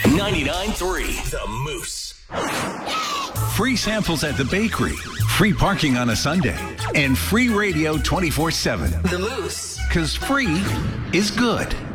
99.3 The Moose. Free samples at the bakery, free parking on a Sunday, and free radio 24/7. The Moose. 'Cause free is good.